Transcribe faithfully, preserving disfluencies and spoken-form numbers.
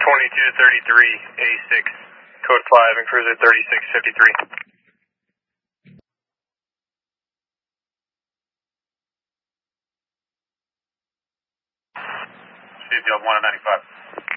twenty-two thirty-three A six, code five and cruiser thirty-six fifty-three. Steve, one ninety-five.